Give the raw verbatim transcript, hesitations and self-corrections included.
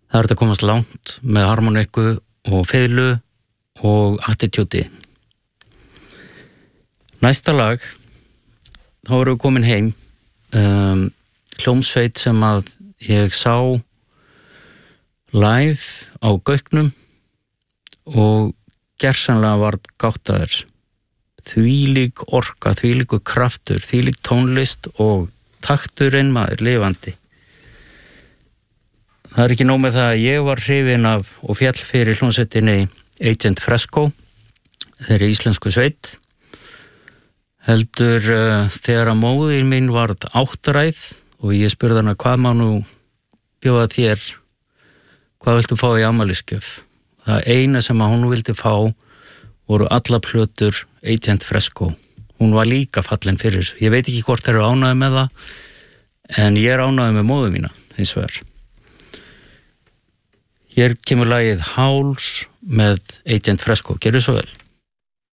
Það er að komast langt með harmoniku og fiðlu og attitúti. Næsta lag, þá erum við komin heim, um, hljómsveit sem að ég sá live á Gauknum og gersamlega var gáttaður. Þvílík orka, þvílíkur kraftur, þvílík tónlist og takturinn maður lifandi. Það er ekki nóg með það að ég var hrifinn af og fjall fyrir hljómsveitinni Agent Fresco, þeirri íslensku sveit. Heldur uh, þegar að móðir mín varð áttræð og ég spurði hana hvað má nú bjóða þér, hvað viltu fá í afmælisgjöf? Það eina sem að hún vildi fá voru alla plötur Agent Fresco. Hún var líka fallin fyrir þessu. Ég veit ekki hvort þeir eru ánægðir með það, en ég er ánægður með móður mína, hins vegar. Hér kemur lagið Háls með Agent Fresco. Gerðu svo vel.